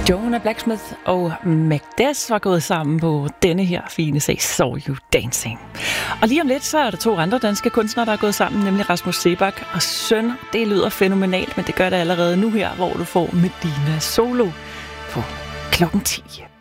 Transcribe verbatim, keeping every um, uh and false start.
Jonah Blacksmith og Magdes var gået sammen på denne her fine sag, Saw You Dancing. Og lige om lidt, så er der to andre danske kunstnere, der er gået sammen, nemlig Rasmus Seebach og Søn. Det lyder fænomenalt, men det gør det allerede nu her, hvor du får Medina Solo på klokken ti.